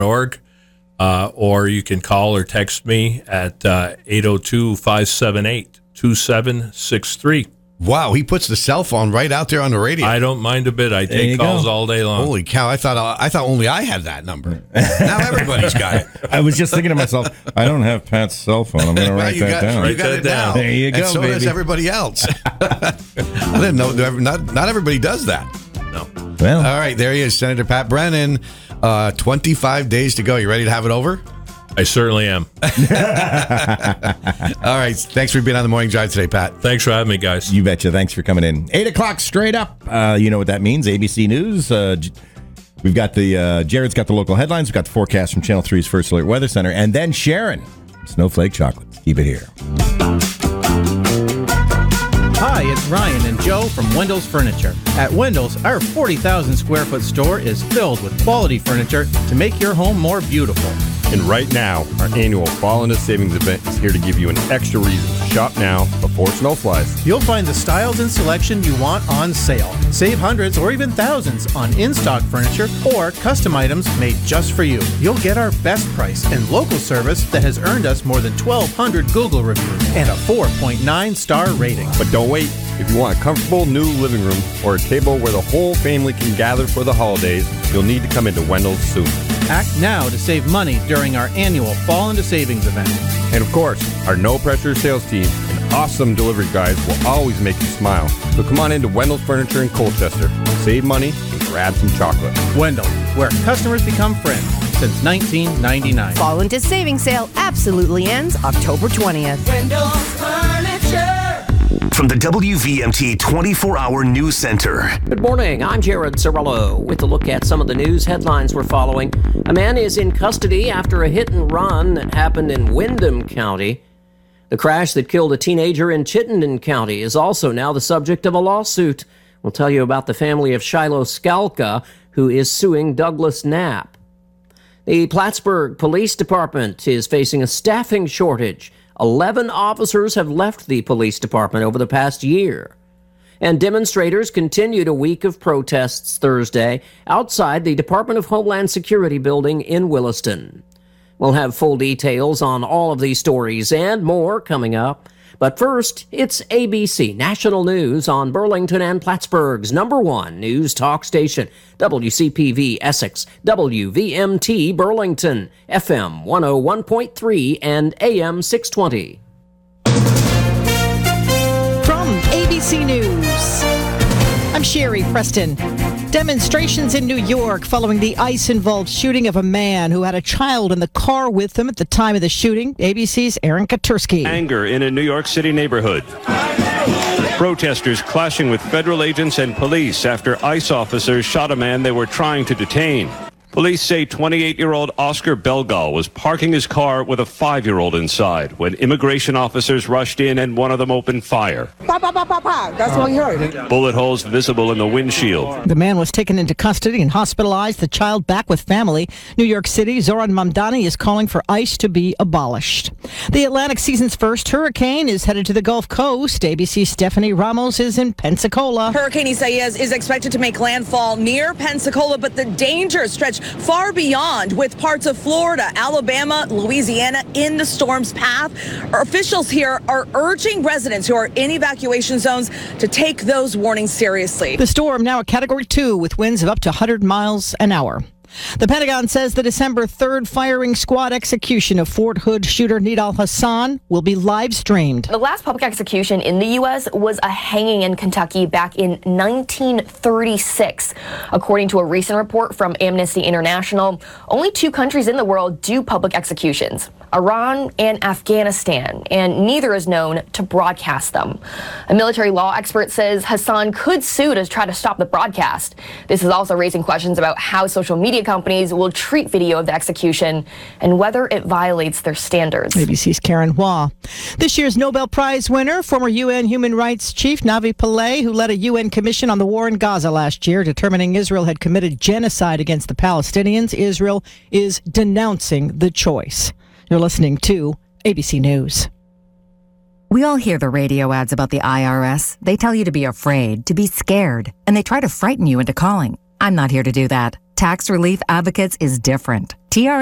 org, or you can call or text me at 802-578-2763. Wow, he puts the cell phone right out there on the radio. I don't mind a bit. I take calls all day long. Holy cow! I thought only I had that number. Now everybody's got it. I was just thinking to myself, I don't have Pat's cell phone. I'm going to write that down. You got it down. There you go, and so baby. does everybody else. I didn't know. Not everybody does that. No. Well, All right, there he is, Senator Pat Brennan. 25 days to go. You ready to have it over? I certainly am. All right. Thanks for being on the Morning Drive today, Pat. Thanks for having me, guys. you betcha. Thanks for coming in. 8 o'clock straight up. You know what that means. ABC News. We've got Jared's got the local headlines. We've got the forecast from Channel 3's First Alert Weather Center. And then Sharon, Snowflake Chocolates. Keep it here. Hi, it's Ryan and Joe from Wendell's Furniture. At Wendell's, our 40,000 square foot store is filled with quality furniture to make your home more beautiful. And right now, our annual Fall into Savings event is here to give you an extra reason to shop now before snow flies. You'll find the styles and selection you want on sale. Save hundreds or even thousands on in-stock furniture or custom items made just for you. You'll get our best price and local service that has earned us more than 1,200 Google reviews and a 4.9 star rating. But don't wait. If you want a comfortable new living room or a table where the whole family can gather for the holidays, you'll need to come into Wendell's soon. Act now to save money during our annual Fall into Savings event. And of course, our no-pressure sales team and awesome delivery guys will always make you smile. So come on into Wendell's Furniture in Colchester. Save money and grab some chocolate. Wendell, where customers become friends since 1999. Fall into Savings sale absolutely ends October 20th. Wendell's Furniture. From the WVMT 24-hour News Center. Good morning. I'm Jared Cirillo with a look at some of the news headlines we're following. A man is in custody after a hit and run that happened in Windham County. The crash that killed a teenager in Chittenden County is also now the subject of a lawsuit. We'll tell you about the family of Shiloh Skalka, who is suing Douglas Knapp. The Plattsburgh Police Department is facing a staffing shortage. 11 officers have left the police department over the past year. And demonstrators continued a week of protests Thursday outside the Department of Homeland Security building in Williston. We'll have full details on all of these stories and more coming up. But first, it's ABC National News on Burlington and Plattsburgh's #1 news talk station, WCPV Essex, WVMT Burlington, FM 101.3 and AM 620. From ABC News, I'm Sherry Preston. Demonstrations in New York following the ICE-involved shooting of a man who had a child in the car with him at the time of the shooting. ABC's Aaron Katursky. Anger in a New York City neighborhood. Protesters clashing with federal agents and police after ICE officers shot a man they were trying to detain. Police say 28-year-old Oscar Belgal was parking his car with a 5-year-old inside when immigration officers rushed in and one of them opened fire. Pop, pop, pop, pop, pop. That's what he heard. Bullet holes visible in the windshield. The man was taken into custody and hospitalized, the child back with family. New York City, Zoran Mamdani is calling for ICE to be abolished. The Atlantic season's first hurricane is headed to the Gulf Coast. ABC's Stephanie Ramos is in Pensacola. Hurricane Isaias is expected to make landfall near Pensacola, but the dangers stretch far beyond, with parts of Florida, Alabama, Louisiana in the storm's path. Our officials here are urging residents who are in evacuation zones to take those warnings seriously. The storm now a Category 2 with winds of up to 100 miles an hour. The Pentagon says the December 3rd firing squad execution of Fort Hood shooter Nidal Hasan will be live streamed. The last public execution in the U.S. was a hanging in Kentucky back in 1936. According to a recent report from Amnesty International, only 2 countries in the world do public executions, Iran and Afghanistan, and neither is known to broadcast them. A military law expert says Hasan could sue to try to stop the broadcast. This is also raising questions about how social media companies will treat video of the execution and whether it violates their standards. ABC's Karen Hua. This year's Nobel Prize winner, former UN Human Rights Chief Navi Pillay, who led a UN commission on the war in Gaza last year, determining Israel had committed genocide against the Palestinians. Israel is denouncing the choice. You're listening to ABC News. We all hear the radio ads about the IRS. They tell you to be afraid, to be scared, and they try to frighten you into calling. I'm not here to do that. Tax Relief Advocates is different. TRA